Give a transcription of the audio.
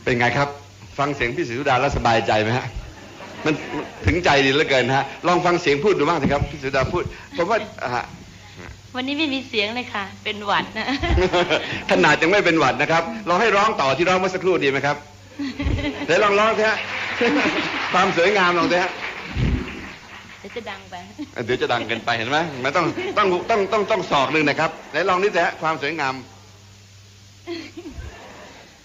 เป็นไงครับฟังเสียงพี่ศรีสุดาแล้วสบายใจไหมฮะมันถึงใจดีเหลือเกินฮะลองฟังเสียงพูดดูบ้างสิครับพี่ศรีสุดาพูดผมว่าวันนี้ไม่มีเสียงเลยค่ะเป็นหวัดนะขนาดยังไม่เป็นหวัดนะครับเราให้ร้องต่อที่ร้องเมื่อสักครู่ดีไหมครับเดี๋ยวลองร้องสิฮะความสวยงามลองสิฮะเดี๋ยวจะดังไปเดี๋ยวจะดังเกินไปเห็นไหมมันต้องศอกหนึ่งนะครับไหนลองนิดสิฮะความสวยงาม